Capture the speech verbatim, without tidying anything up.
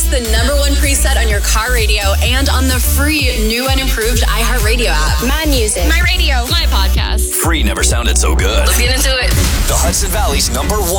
the number one preset on your car radio and on the free new and improved iHeartRadio app. My music. My radio. My podcast. Free never sounded so good. Let's get into it. The Hudson Valley's number one